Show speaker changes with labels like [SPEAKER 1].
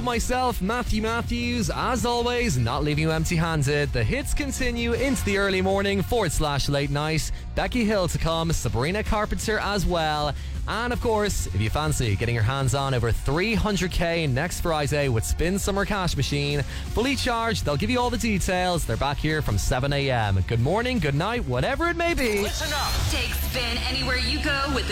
[SPEAKER 1] with myself, Matthew Matthews. As always, not leaving you empty-handed. The hits continue into the early morning / late night. Becky Hill to come, Sabrina Carpenter as well. And of course, if you fancy getting your hands on over 300k next Friday with Spin Summer Cash Machine, fully charged, they'll give you all the details. They're back here from 7 a.m. Good morning, good night, whatever it may be.
[SPEAKER 2] Listen up.
[SPEAKER 3] Take Spin anywhere you go with the